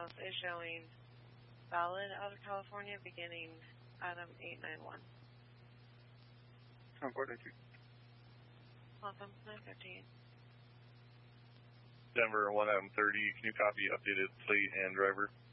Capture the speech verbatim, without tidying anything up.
South is showing valid out of California beginning Adam eight nine one. ten four, thank you. Welcome, nine fifteen. Denver one Adam thirty, can you copy updated plate and driver?